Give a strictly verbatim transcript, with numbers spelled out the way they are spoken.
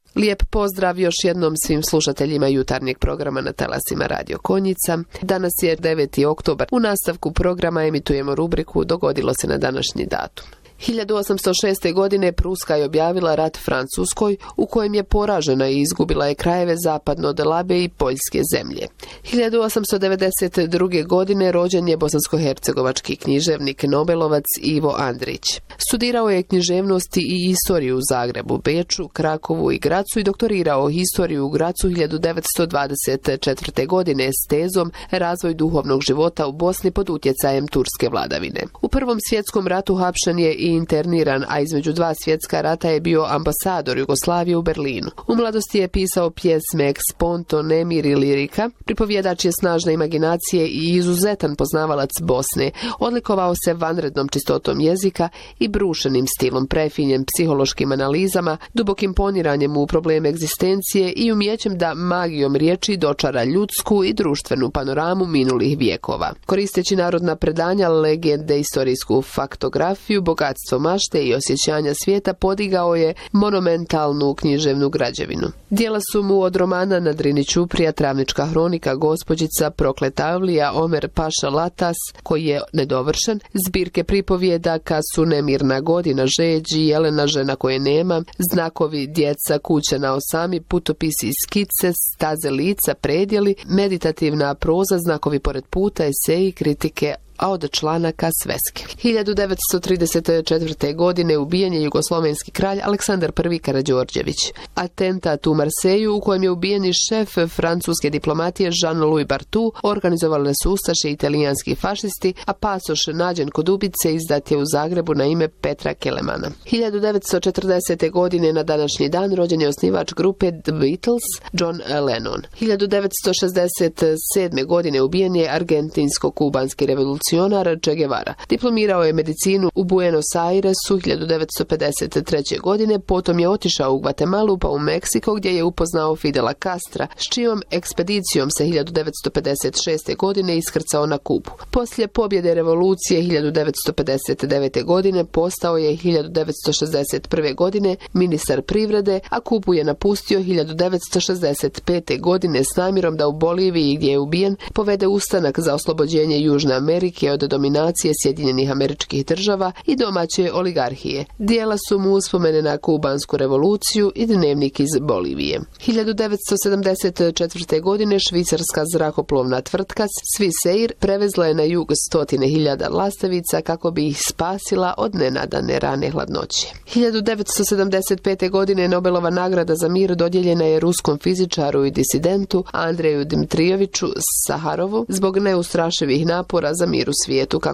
Lijep pozdrav još jednom svim slušateljima jutarnjeg programa na talasima Radio Konjica. Danas je deveti oktobar. U nastavku programa emitujemo rubriku Dogodilo se na današnji datum. hiljadu osamsto šeste. godine Pruska je objavila rat Francuskoj, u kojem je poražena i izgubila je krajeve zapadno od Labe i Poljske zemlje. hiljadu osamsto devedeset druge. godine rođen je bosansko-hercegovački književnik Nobelovac Ivo Andrić. Studirao je književnosti i istoriju u Zagrebu, Beču, Krakovu i Gracu i doktorirao historiju u Gracu hiljadu devetsto dvadeset četvrte. godine s tezom Razvoj duhovnog života u Bosni pod utjecajem turske vladavine. U Prvom svjetskom ratu hapšen je i interniran, a između dva svjetska rata je bio ambasador Jugoslavije u Berlinu. U mladosti je pisao pjesme Eksponto, Nemir i Lirika. Pripovjedač je snažne imaginacije i izuzetan poznavalac Bosne. Odlikovao se vanrednom čistotom jezika i brušenim stilom, prefinjen psihološkim analizama, dubokim poniranjem u probleme egzistencije i umjećem da magijom riječi dočara ljudsku i društvenu panoramu minulih vijekova. Koristeći narodna predanja, legende, istorijsku faktografiju, bogatstvo mašte i osjećanja svijeta, podigao je monumentalnu književnu građevinu. Dijela su mu od romana Na Drini ćuprija, Travnička hronika, Gospođica, Prokleta Avlija, Omer Paša Latas, koji je nedovršen, zbirke pripovjedaka su Nemirna godina, Žeđi, Jelena žena koje nema, Znakovi, Djeca, Kuća na osami, Putopisi i skice, Staze lica, Predjeli, meditativna proza, Znakovi pored puta, eseji, kritike, a od članaka sveske. hiljadu devetsto trideset četvrte. godine ubijen je jugoslovenski kralj Aleksandar prvi. Karađorđević. Atentat u Marseju, u kojem je ubijen i šef francuske diplomatije Jean-Louis Barthou, organizovali su ustaše i italijanski fašisti, a pasoš nađen kod ubice izdat je u Zagrebu na ime Petra Kelemana. hiljadu devetsto četrdesete. godine na današnji dan rođen je osnivač grupe The Beatles, John Lennon. hiljadu devetsto šezdeset sedme. godine ubijen je argentinsko-kubanski revolucionar Che Guevara. Diplomirao je medicinu u Buenos Airesu hiljadu devetsto pedeset treće. godine, potom je otišao u Gvatemalu pa u Meksiko gdje je upoznao Fidela Castra, s čijom ekspedicijom se hiljadu devetsto pedeset šeste. godine iskrcao na Kubu. Poslije pobjede revolucije hiljadu devetsto pedeset devete. godine postao je hiljadu devetsto šezdeset prve. godine ministar privrede, a Kubu je napustio hiljadu devetsto šezdeset pete. godine s namjerom da u Boliviji, gdje je ubijen, povede ustanak za oslobođenje Južne Amerike od dominacije Sjedinjenih Američkih Država i domaće oligarhije. Dijela su mu uspomene na kubansku revoluciju i dnevnik iz Bolivije. hiljadu devetsto sedamdeset četvrte. godine švicarska zrakoplovna tvrtka Swissair prevezla je na jug stotine hiljada lastavica kako bi ih spasila od nenadane rane hladnoće. hiljadu devetsto sedamdeset pete. godine Nobelova nagrada za mir dodijeljena je ruskom fizičaru i disidentu Andreju Dmitrijeviću Saharovu zbog neustrašivih napora za mir u svijetu, kako